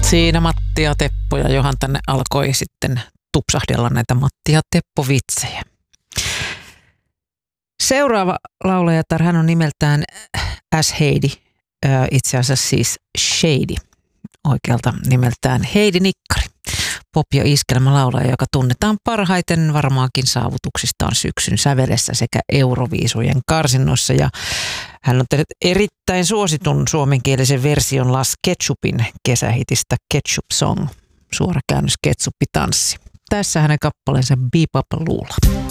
Siinä Matti ja Teppo ja Johan tänne alkoi sitten tupsahdella näitä Matti ja Teppo-vitsejä. Seuraava laulajatar, hän on nimeltään S. Heidi, itse asiassa siis Shady, oikealta nimeltään Heidi Nikkari. Pop- ja iskelmälaulaja, joka tunnetaan parhaiten varmaankin saavutuksistaan syksyn sävelessä sekä Euroviisujen karsinnoissa. Ja hän on tehnyt erittäin suositun suomenkielisen version Las Ketchupin kesähitistä Ketchup Song, suora käännös ketsuppitanssi. Tässä hänen kappaleensa Bebop Lula.